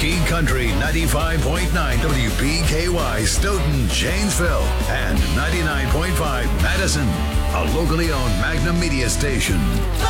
Teen Country 95.9 WPKY Stoughton, Janesville, and 99.5 Madison, a locally owned Magnum media station.